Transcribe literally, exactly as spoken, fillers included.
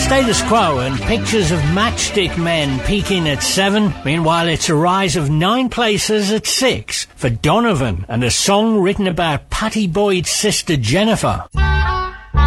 status quo and pictures of matchstick men peaking at seven. Meanwhile, it's a rise of nine places at six for Donovan and a song written about Pattie Boyd's sister Jennifer.